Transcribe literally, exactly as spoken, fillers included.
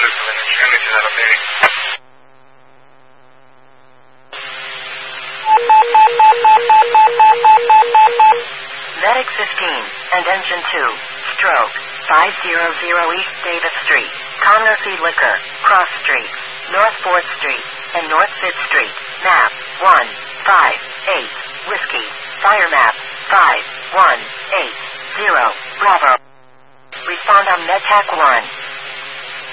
Medic fifteen and Engine two, stroke, five hundred East Davis Street, Conner Feed Liquor, Cross Street, North fourth Street, and North fifth Street, map, one five eight, Whiskey, fire map, five one eight zero, Bravo. Respond on MedTac one.